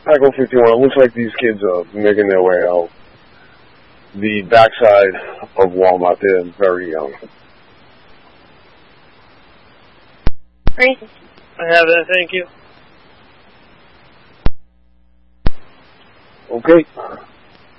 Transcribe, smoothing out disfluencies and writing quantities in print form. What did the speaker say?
Echo 51, it looks like these kids are making their way out the backside of Walmart. They're very young. Great. I have that, thank you. Okay.